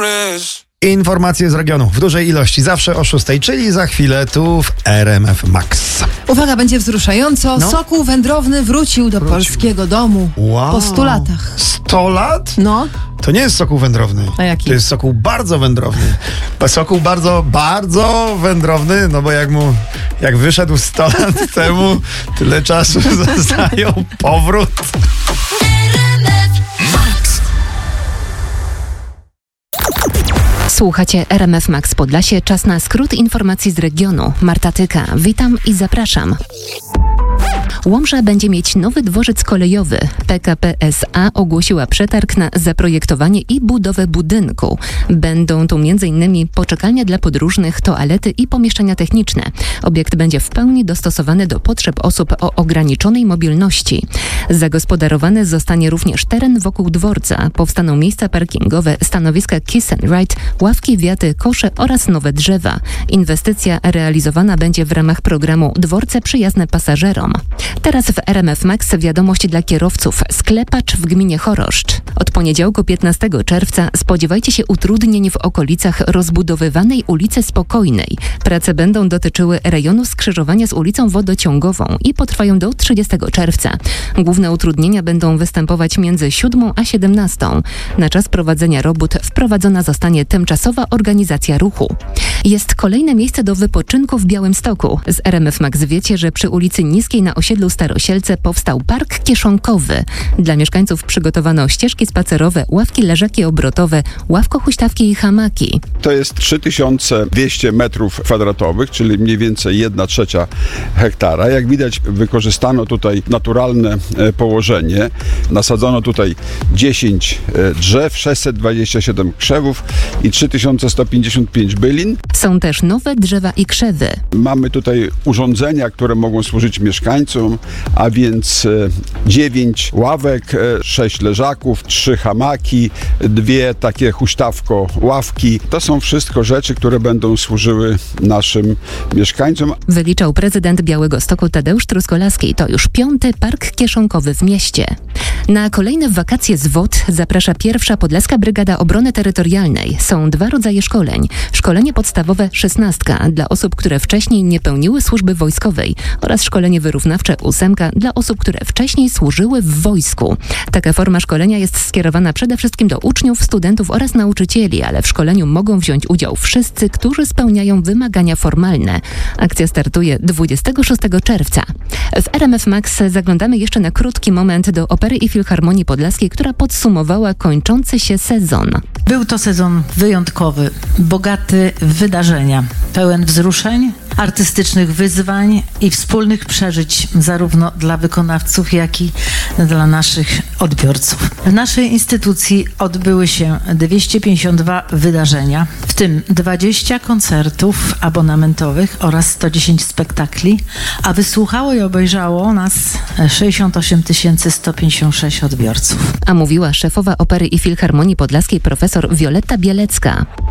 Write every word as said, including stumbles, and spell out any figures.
Informacje z regionu w dużej ilości, zawsze o szóstej, czyli za chwilę tu w R M F Max. Uwaga, będzie wzruszająco. No. Sokół wędrowny wrócił do Wrócił. polskiego domu. Wow. Po stu latach. sto lat? No. To nie jest sokół wędrowny. A jaki? To jest sokół bardzo wędrowny. Sokół bardzo, bardzo wędrowny, no bo jak mu, jak wyszedł sto lat temu, tyle czasu zajął powrót. Słuchacie R M F Max Podlasie. Czas na skrót informacji z regionu. Marta Tyka. Witam i zapraszam. Łomża będzie mieć nowy dworzec kolejowy. P K P S A ogłosiła przetarg na zaprojektowanie i budowę budynku. Będą tu między innymi poczekalnia dla podróżnych, toalety i pomieszczenia techniczne. Obiekt będzie w pełni dostosowany do potrzeb osób o ograniczonej mobilności. Zagospodarowany zostanie również teren wokół dworca. Powstaną miejsca parkingowe, stanowiska kiss and ride, ławki, wiaty, kosze oraz nowe drzewa. Inwestycja realizowana będzie w ramach programu Dworce przyjazne pasażerom. Teraz w R M F Max wiadomość dla kierowców. Sklepacz w gminie Choroszcz. Od poniedziałku piętnastego czerwca spodziewajcie się utrudnień w okolicach rozbudowywanej ulicy Spokojnej. Prace będą dotyczyły rejonu skrzyżowania z ulicą Wodociągową i potrwają do trzydziestego czerwca. Główne utrudnienia będą występować między siódmą a siedemnastą. Na czas prowadzenia robót wprowadzona zostanie tymczasowa organizacja ruchu. Jest kolejne miejsce do wypoczynku w Białymstoku. Z R M F Max wiecie, że przy ulicy Niskiej na osiedlu Starosielce powstał park kieszonkowy. Dla mieszkańców przygotowano ścieżki spacerowe, ławki leżaki obrotowe, ławko-huśtawki i hamaki. To jest trzy tysiące dwieście metrów kwadratowych, czyli mniej więcej jedna trzecia hektara. Jak widać, wykorzystano tutaj naturalne położenie. Nasadzono tutaj dziesięć drzew, sześćset dwadzieścia siedem krzewów i trzy tysiące sto pięćdziesiąt pięć bylin. Są też nowe drzewa i krzewy. Mamy tutaj urządzenia, które mogą służyć mieszkańcom, a więc dziewięć ławek, sześć leżaków, trzy hamaki, dwie takie huśtawko ławki. To są wszystko rzeczy, które będą służyły naszym mieszkańcom. Wyliczał prezydent Białegostoku Tadeusz Truskolaski. To już piąty park kieszonkowy w mieście. Na kolejne wakacje z W O D zaprasza pierwsza Podlaska Brygada Obrony Terytorialnej. Są dwa rodzaje szkoleń. Szkolenie podstawowe szesnastka dla osób, które wcześniej nie pełniły służby wojskowej oraz szkolenie wyrównawcze ósemka dla osób, które wcześniej służyły w wojsku. Taka forma szkolenia jest skierowana przede wszystkim do uczniów, studentów oraz nauczycieli, ale w szkoleniu mogą wziąć udział wszyscy, którzy spełniają wymagania formalne. Akcja startuje dwudziestego szóstego czerwca. W R M F Max zaglądamy jeszcze na krótki moment do Opery i Filharmonii Podlaskiej, która podsumowała kończący się sezon. Był to sezon wyjątkowy, bogaty w wydarzenia, pełen wzruszeń, artystycznych wyzwań i wspólnych przeżyć zarówno dla wykonawców, jak i dla naszych odbiorców. W naszej instytucji odbyły się dwieście pięćdziesiąt dwa wydarzenia, w tym dwadzieścia koncertów abonamentowych oraz sto dziesięć spektakli, a wysłuchało i obejrzało nas sześćdziesiąt osiem tysięcy sto pięćdziesiąt sześć odbiorców. A mówiła szefowa Opery i Filharmonii Podlaskiej profesor Wioletta Bielecka.